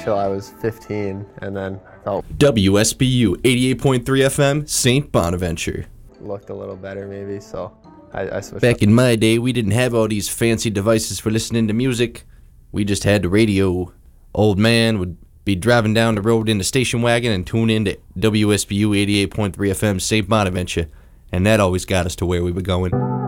till I was 15, and then felt WSBU 88.3 FM, St. Bonaventure. looked a little better maybe, so I switched Back up. in my day, we didn't have all these fancy devices for listening to music. We just had the radio. Old man would be driving down the road in the station wagon and tune in to WSBU 88.3 FM, St. Bonaventure, and that always got us to where we were going.